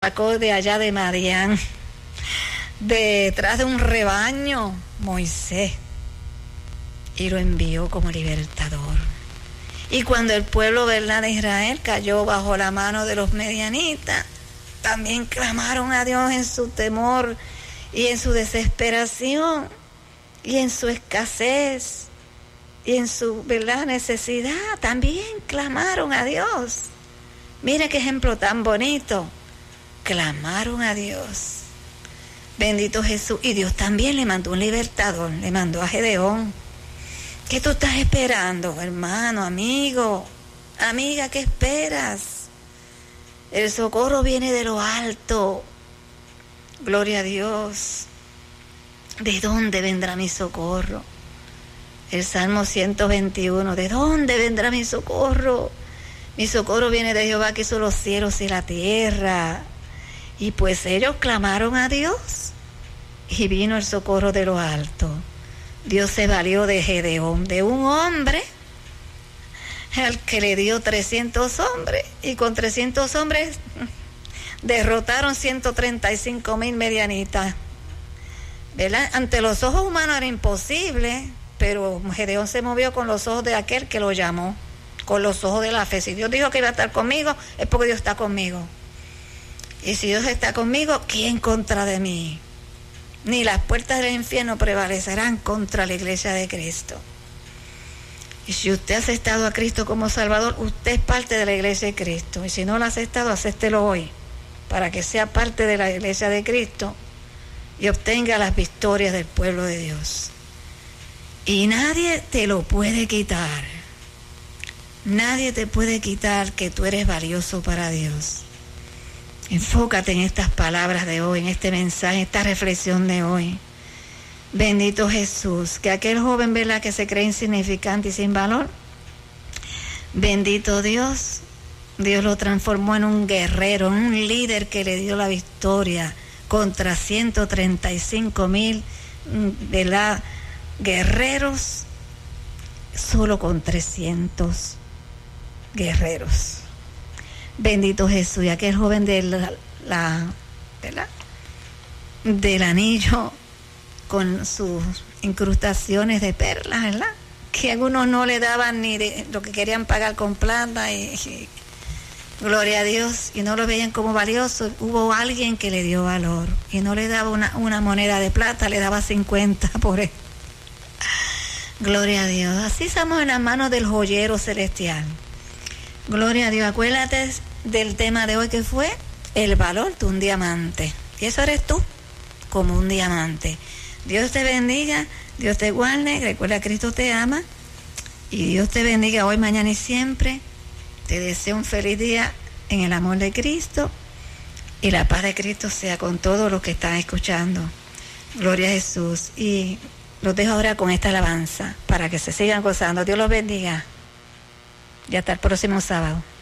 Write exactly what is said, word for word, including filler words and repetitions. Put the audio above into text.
sacó de allá de Madián, detrás de un rebaño, Moisés, y lo envió como libertador. Y cuando el pueblo, ¿verdad?, de Israel cayó bajo la mano de los medianitas, también clamaron a Dios en su temor y en su desesperación y en su escasez y en su, ¿verdad?, necesidad. También clamaron a Dios. Mira qué ejemplo tan bonito. Clamaron a Dios. Bendito Jesús. Y Dios también le mandó un libertador, le mandó a Gedeón. ¿Qué tú estás esperando, hermano, amigo, amiga? ¿Qué esperas? El socorro viene de lo alto. Gloria a Dios. ¿De dónde vendrá mi socorro? El Salmo ciento veintiuno. ¿De dónde vendrá mi socorro? Mi socorro viene de Jehová, que hizo los cielos y la tierra. Y pues ellos clamaron a Dios y vino el socorro de lo alto. Dios se valió de Gedeón, de un hombre al que le dio trescientos hombres, y con trescientos hombres derrotaron ciento treinta y cinco mil medianitas, ¿verdad? Ante los ojos humanos era imposible, pero Gedeón se movió con los ojos de aquel que lo llamó, con los ojos de la fe. Si Dios dijo que iba a estar conmigo, es porque Dios está conmigo. Y si Dios está conmigo, ¿quién contra de mí? Ni las puertas del infierno prevalecerán contra la iglesia de Cristo. Y si usted ha aceptado a Cristo como Salvador, usted es parte de la iglesia de Cristo. Y si no lo ha aceptado, acéptelo hoy, para que sea parte de la iglesia de Cristo y obtenga las victorias del pueblo de Dios. Y nadie te lo puede quitar. Nadie te puede quitar que tú eres valioso para Dios. Enfócate en estas palabras de hoy, en este mensaje, en esta reflexión de hoy. Bendito Jesús, que aquel joven, ¿verdad?, que se cree insignificante y sin valor, bendito Dios, Dios lo transformó en un guerrero, en un líder que le dio la victoria contra ciento treinta y cinco mil, ¿verdad?, guerreros, solo con trescientos guerreros. Bendito Jesús. Y aquel joven de la, la, ¿verdad?, del anillo con sus incrustaciones de perlas, ¿verdad?, que algunos no le daban ni de lo que querían pagar con plata, y, y gloria a Dios, y no lo veían como valioso. Hubo alguien que le dio valor y no le daba una, una moneda de plata, le daba cincuenta por él. Gloria a Dios. Así estamos en las manos del joyero celestial. Gloria a Dios. Acuérdate del tema de hoy, que fue el valor de un diamante. Y eso eres tú, como un diamante. Dios te bendiga, Dios te guarde. Recuerda, Cristo te ama. Y Dios te bendiga hoy, mañana y siempre. Te deseo un feliz día en el amor de Cristo. Y la paz de Cristo sea con todos los que están escuchando. Gloria a Jesús. Y los dejo ahora con esta alabanza para que se sigan gozando. Dios los bendiga. Y hasta el próximo sábado.